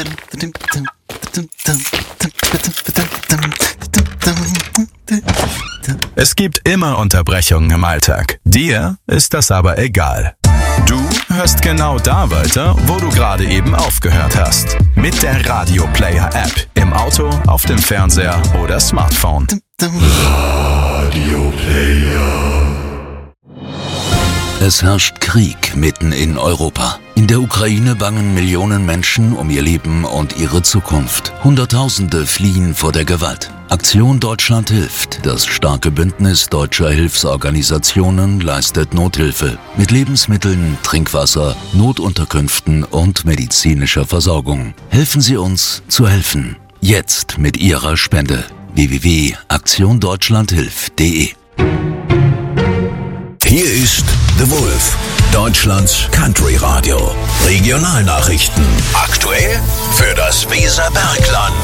Es gibt immer Unterbrechungen im Alltag. Dir ist das aber egal. Du hörst genau da weiter, wo du gerade eben aufgehört hast. Mit der Radio Player App. Im Auto, auf dem Fernseher oder Smartphone. Radio Player. Es herrscht Krieg mitten in Europa. In der Ukraine bangen Millionen Menschen um ihr Leben und ihre Zukunft. Hunderttausende fliehen vor der Gewalt. Aktion Deutschland hilft. Das starke Bündnis deutscher Hilfsorganisationen leistet Nothilfe mit Lebensmitteln, Trinkwasser, Notunterkünften und medizinischer Versorgung. Helfen Sie uns zu helfen. Jetzt mit Ihrer Spende. www.aktiondeutschlandhilft.de. Hier ist The Wolf, Deutschlands Country Radio. Regionalnachrichten. Aktuell für das Weserbergland.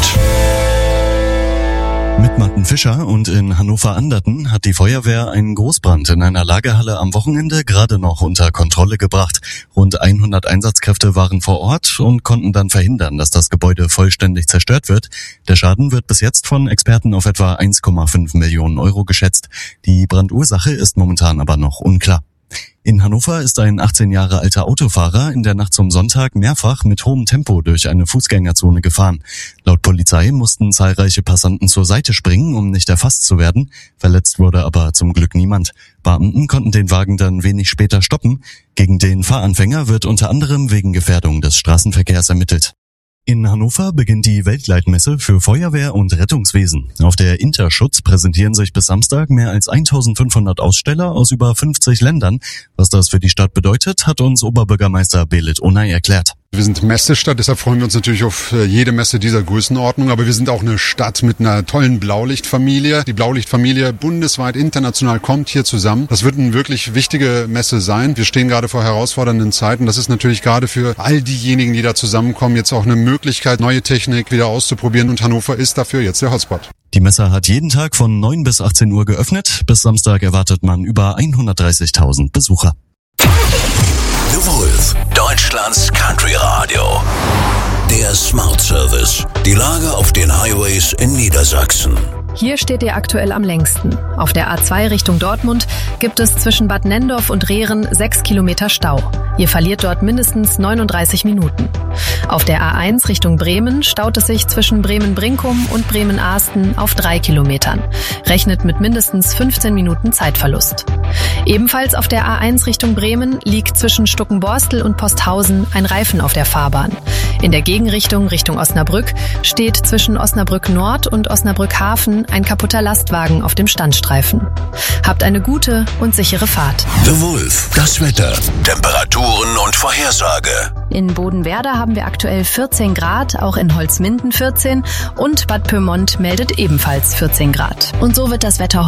Mit Martin Fischer und in Hannover-Anderten hat die Feuerwehr einen Großbrand in einer Lagerhalle am Wochenende gerade noch unter Kontrolle gebracht. Rund 100 Einsatzkräfte waren vor Ort und konnten dann verhindern, dass das Gebäude vollständig zerstört wird. Der Schaden wird bis jetzt von Experten auf etwa 1,5 Millionen Euro geschätzt. Die Brandursache ist momentan aber noch unklar. In Hannover ist ein 18 Jahre alter Autofahrer in der Nacht zum Sonntag mehrfach mit hohem Tempo durch eine Fußgängerzone gefahren. Laut Polizei mussten zahlreiche Passanten zur Seite springen, um nicht erfasst zu werden. Verletzt wurde aber zum Glück niemand. Beamten konnten den Wagen dann wenig später stoppen. Gegen den Fahranfänger wird unter anderem wegen Gefährdung des Straßenverkehrs ermittelt. In Hannover beginnt die Weltleitmesse für Feuerwehr und Rettungswesen. Auf der Interschutz präsentieren sich bis Samstag mehr als 1500 Aussteller aus über 50 Ländern. Was das für die Stadt bedeutet, hat uns Oberbürgermeister Belit Onay erklärt. Wir sind Messestadt, deshalb freuen wir uns natürlich auf jede Messe dieser Größenordnung, aber wir sind auch eine Stadt mit einer tollen Blaulichtfamilie. Die Blaulichtfamilie bundesweit, international kommt hier zusammen. Das wird eine wirklich wichtige Messe sein. Wir stehen gerade vor herausfordernden Zeiten. Das ist natürlich gerade für all diejenigen, die da zusammenkommen, jetzt auch eine Möglichkeit, neue Technik wieder auszuprobieren, und Hannover ist dafür jetzt der Hotspot. Die Messe hat jeden Tag von 9 bis 18 Uhr geöffnet. Bis Samstag erwartet man über 130.000 Besucher. The Wolf, Deutschlands Country Radio. Der Smart Service. Die Lage auf den Highways in Niedersachsen. Hier steht ihr aktuell am längsten. Auf der A2 Richtung Dortmund gibt es zwischen Bad Nendorf und Rehren 6 Kilometer Stau. Ihr verliert dort mindestens 39 Minuten. Auf der A1 Richtung Bremen staut es sich zwischen Bremen-Brinkum und Bremen-Ahsten auf 3 Kilometern. Rechnet mit mindestens 15 Minuten Zeitverlust. Ebenfalls auf der A1 Richtung Bremen liegt zwischen Stuckenborstel und Posthausen ein Reifen auf der Fahrbahn. In der Gegenrichtung Richtung Osnabrück steht zwischen Osnabrück Nord und Osnabrück Hafen ein kaputter Lastwagen auf dem Standstreifen. Habt eine gute und sichere Fahrt. The Wolf, das Wetter, Temperaturen und Vorhersage. In Bodenwerder haben wir aktuell 14 Grad, auch in Holzminden 14 und Bad Pyrmont meldet ebenfalls 14 Grad. Und so wird das Wetter